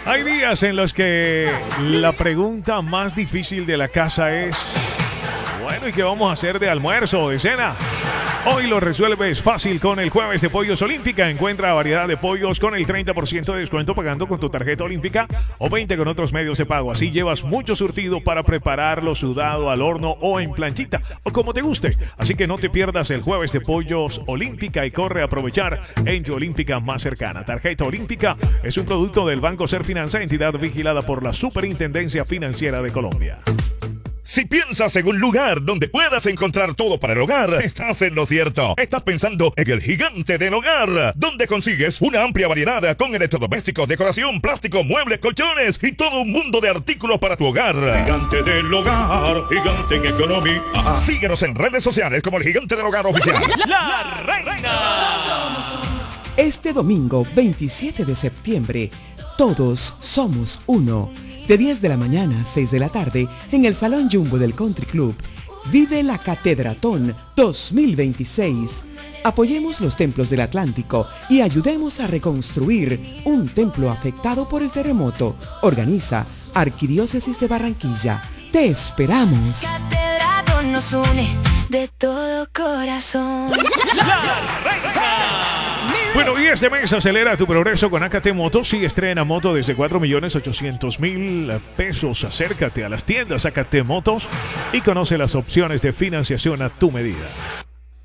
Hay días en los que la pregunta más difícil de la casa es, bueno, ¿y qué vamos a hacer de almuerzo o de cena? Hoy lo resuelves fácil con el Jueves de Pollos Olímpica. Encuentra variedad de pollos con el 30% de descuento pagando con tu tarjeta olímpica o 20 con otros medios de pago. Así llevas mucho surtido para prepararlo sudado al horno o en planchita o como te guste. Así que no te pierdas el Jueves de Pollos Olímpica y corre a aprovechar en tu Olímpica más cercana. Tarjeta Olímpica es un producto del Banco Ser Finanza, entidad vigilada por la Superintendencia Financiera de Colombia. Si piensas en un lugar donde puedas encontrar todo para el hogar, estás en lo cierto. Estás pensando en el Gigante del Hogar, donde consigues una amplia variedad con electrodomésticos, decoración, plástico, muebles, colchones y todo un mundo de artículos para tu hogar. Gigante del Hogar, gigante en economía. Síguenos en redes sociales como el Gigante del Hogar Oficial. ¡La Reina! Este domingo 27 de septiembre, todos somos uno. De 10 de la mañana a 6 de la tarde, en el Salón Jumbo del Country Club, vive la Catedratón 2026. Apoyemos los templos del Atlántico y ayudemos a reconstruir un templo afectado por el terremoto. Organiza Arquidiócesis de Barranquilla. ¡Te esperamos! Catedratón nos une de todo corazón. ¡La Reina! Bueno, y este mes acelera tu progreso con AKT Motos y estrena moto desde 4.800.000 pesos. Acércate a las tiendas AKT Motos y conoce las opciones de financiación a tu medida.